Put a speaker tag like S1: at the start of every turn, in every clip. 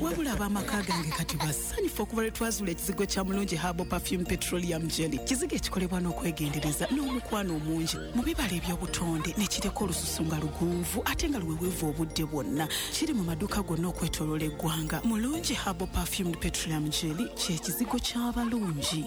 S1: wabula ab'amaka gange kati basanyufu okuba lwe twazuula ekizigo kya Mulungi Herbal Perfume Petroleum Jelly. Kizigo ekikolebwa n'okwegendereza n'omukwano omungi mu bibala eby'obutonde ne kireka olususu nga lugunvu ate nga luweweevu obudde bwonna. Kiri mu maduuka gonna okwetooloola eggwanga. Mulungi Herbal Perfume Petroleum Jelly ky'ekizigo ky'abalungi.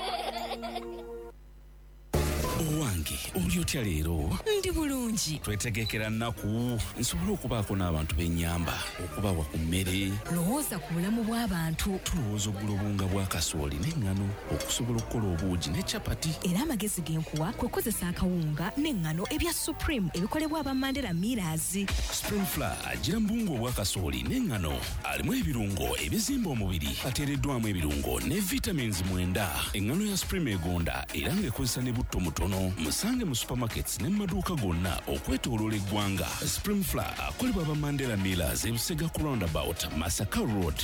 S2: Owange oli otya leero?
S3: Ndi bulungi.
S2: Twetegekera nnaku nsobola okubaako n'abantu b'ennyamba okubawa ku mmere.
S3: Lowooza ku bulamu bw'abantu.
S2: Tulowooza oggula obunga bwa kasooli n'eŋŋano okusobola okukola obuugi ne capati.
S3: Era amagezi genkuwa kwe kukozesa akawunga n'eŋŋano ebya Supreme ebikolebwa aba Mandela Millers.
S2: Supreme Flour agira mu buwunga obwa kasooli n'eŋŋano alimu ebirungo ebizimba omubiri ateereddwamu ebirungo ne vitamins 9. Eŋŋano ya Supreme egonda era ng'ekozesa ne butto mutono. Musange mu supermarkets ne maduuka gonna okwetooloola eggwanga. Supreme Flour akolebwa aba Mandela Millers e Busega ku roundabout Masaka Road.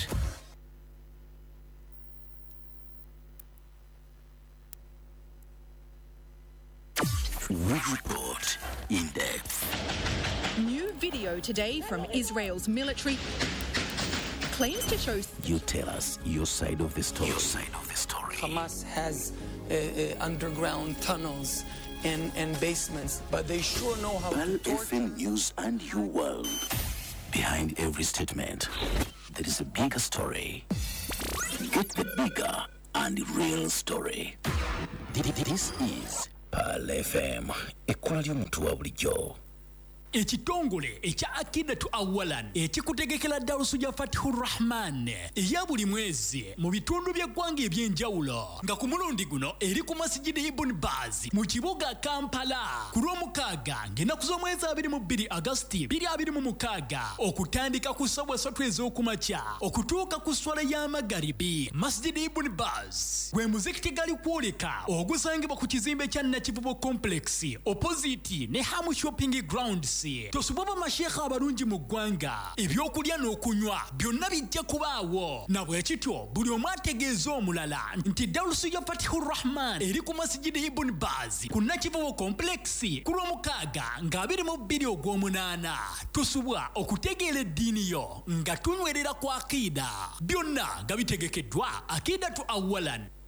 S4: Report in depth.
S5: New video today from Israel's military claims to show.
S4: You tell us your side of the story.
S6: Hamas has underground tunnels and basements, but they sure know how
S4: Pal
S6: to torture.
S4: FM News and your world. Behind every statement, there is a bigger story. Get the bigger and real story. This is Pal FM. Equal y'omuntu wa bulijjo.
S7: Ekitongole ekya Akidatu Awalan ekikutegekera darusu ya Fatihur Rahman eya buli mwezi mu bitundu by'eggwanga eby'enjawulo nga ku mulundi guno eri ku Masjidi Ibn Baz mu kibuga Kampala ku Lwomukaaga ng'ennaku z'omwezi 22 Agosti 2026 okutandika ku ssaawa 3 ez'okumakya okutuuka ku swala y'amagaribi. Masjidi Ibn Baz gwe muzikiti gali kwoleka ogusangibwa ku kizimbe kya Nakivubo Complex opposite ne Hamu Shopping Grounds. Tosuboba mashekha abalungi mu ggwanga ebyokulya n'okunywa byonna bijja kubaawo na bwe kityo buli omu ategeeza omulala nti darusu ya Fatihur Rahman eri ku Masjidi Ibn Baz ku Nakivubo Complex ku Lwomukaaga nga 22 Ogw'omunaana. Tusubwa okutegeera eddiini yo nga tunywerera ku akida byonna nga bitegekeddwa Akidatu Awalan.